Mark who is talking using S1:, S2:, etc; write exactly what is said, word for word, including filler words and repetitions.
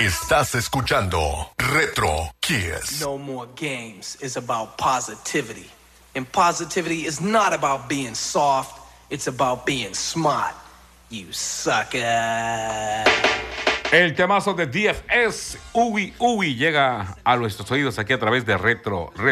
S1: Estás escuchando Retro Kiss.
S2: No More Games is about positivity. And positivity is not about being soft, it's about being smart. You sucker.
S3: El temazo de D F S, Uy Uy, llega a nuestros oídos aquí a través de Retro.